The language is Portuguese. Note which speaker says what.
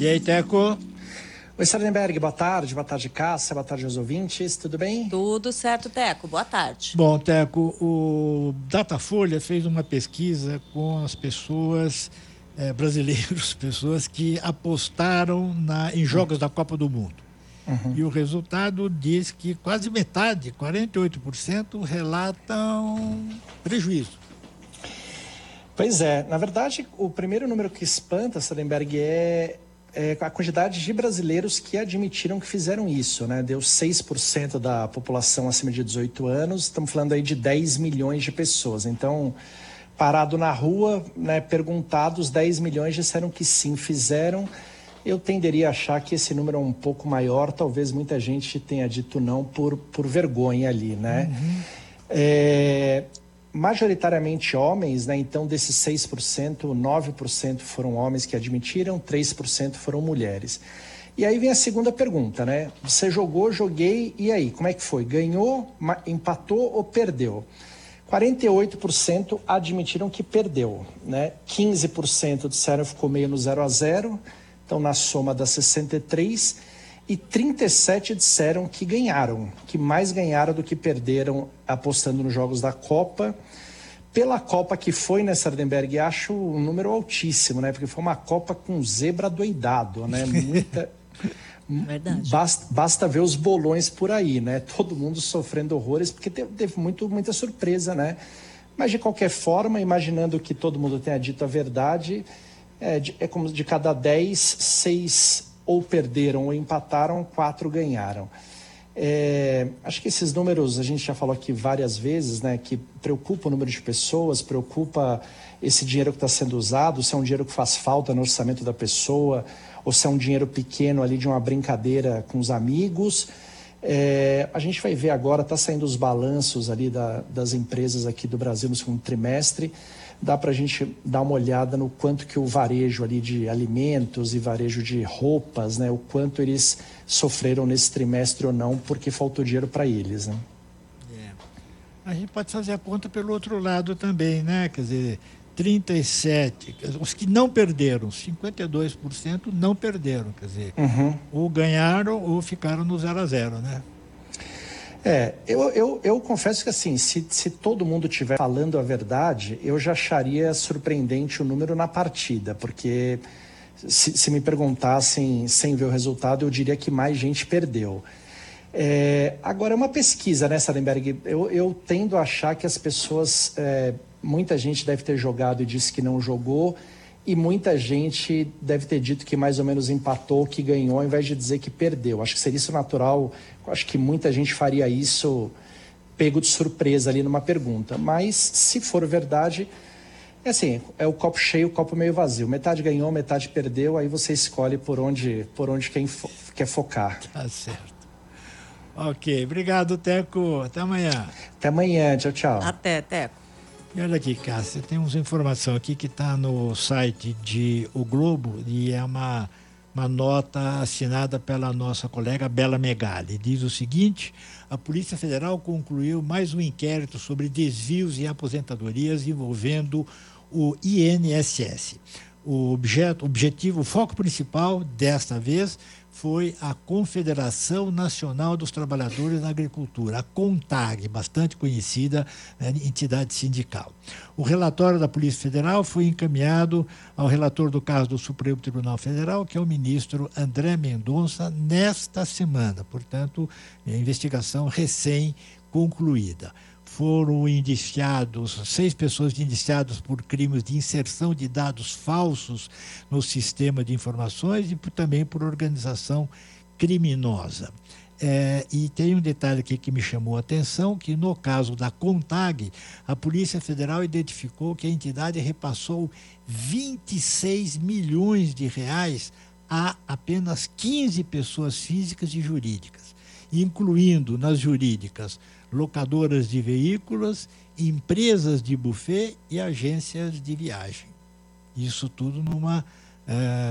Speaker 1: E aí, Teco?
Speaker 2: Oi, Sardenberg, boa tarde, Cássia, boa tarde aos ouvintes, tudo bem?
Speaker 3: Tudo certo, Teco, boa tarde.
Speaker 1: Bom, Teco, o Datafolha fez uma pesquisa com as pessoas, brasileiros, pessoas que apostaram em jogos da Copa do Mundo. E o resultado diz que quase metade, 48%, relatam prejuízo.
Speaker 2: Pois é, na verdade, o primeiro número que espanta, Sardenberg, é a quantidade de brasileiros que admitiram que fizeram isso, né? Deu 6% da população acima de 18 anos, estamos falando aí de 10 milhões de pessoas. Então, parado na rua, né, perguntados, 10 milhões disseram que sim, fizeram. Eu tenderia a achar que esse número é um pouco maior, talvez muita gente tenha dito não por vergonha ali, né? Majoritariamente homens, né? Então desses 6%, 9% foram homens que admitiram, 3% foram mulheres. E aí vem a segunda pergunta, né? Você jogou, joguei, e aí? Como é que foi? Ganhou, empatou ou perdeu? 48% admitiram que perdeu, né? 15% disseram que ficou meio no 0-0, então na soma dá 63%. E 37 disseram que ganharam, que mais ganharam do que perderam apostando nos jogos da Copa. Pela Copa que foi, né, Sardenberg, acho um número altíssimo, né? Porque foi uma Copa com zebra doidado, né?
Speaker 3: Verdade.
Speaker 2: Basta ver os bolões por aí, né? Todo mundo sofrendo horrores, porque teve muita surpresa, né? Mas de qualquer forma, imaginando que todo mundo tenha dito a verdade, é como de cada 10, 6 ou perderam ou empataram, 4 ganharam. Acho que esses números, a gente já falou aqui várias vezes, né, que preocupa o número de pessoas, preocupa esse dinheiro que está sendo usado, se é um dinheiro que faz falta no orçamento da pessoa, ou se é um dinheiro pequeno ali de uma brincadeira com os amigos. A gente vai ver agora, está saindo os balanços ali das empresas aqui do Brasil no segundo trimestre. Dá para a gente dar uma olhada no quanto que o varejo ali de alimentos e varejo de roupas, né, o quanto eles sofreram nesse trimestre ou não, porque faltou dinheiro para eles, né?
Speaker 1: A gente pode fazer a conta pelo outro lado também, né? Quer dizer, 37, os que não perderam, 52% não perderam, quer dizer, ou ganharam ou ficaram no 0-0, né?
Speaker 2: Eu confesso que assim, se todo mundo estiver falando a verdade, eu já acharia surpreendente o número na partida, porque se me perguntassem sem ver o resultado, eu diria que mais gente perdeu. Agora é uma pesquisa, né, Sardenberg? Eu tendo a achar que as pessoas, muita gente deve ter jogado e disse que não jogou, e muita gente deve ter dito que mais ou menos empatou, que ganhou, ao invés de dizer que perdeu. Acho que seria isso natural. Acho que muita gente faria isso pego de surpresa ali numa pergunta. Mas, se for verdade, assim, é o copo cheio, o copo meio vazio. Metade ganhou, metade perdeu, aí você escolhe por onde quer focar.
Speaker 1: Tá certo. Ok, obrigado, Teco. Até amanhã.
Speaker 2: Até amanhã, tchau, tchau.
Speaker 3: Até, Teco.
Speaker 1: E olha aqui, Cássia, temos informação aqui que está no site de O Globo e é uma nota assinada pela nossa colega Bela Megali. Diz o seguinte: a Polícia Federal concluiu mais um inquérito sobre desvios e aposentadorias envolvendo o INSS. O foco principal desta vez foi a Confederação Nacional dos Trabalhadores da Agricultura, a CONTAG, bastante conhecida entidade sindical. O relatório da Polícia Federal foi encaminhado ao relator do caso do Supremo Tribunal Federal, que é o ministro André Mendonça, nesta semana. Portanto, a investigação recém-concluída. Foram indiciados 6 pessoas indiciadas por crimes de inserção de dados falsos no sistema de informações e também por organização criminosa. E tem um detalhe aqui que me chamou a atenção, que no caso da CONTAG, a Polícia Federal identificou que a entidade repassou 26 milhões de reais a apenas 15 pessoas físicas e jurídicas, incluindo nas jurídicas locadoras de veículos, empresas de buffet e agências de viagem. Isso tudo numa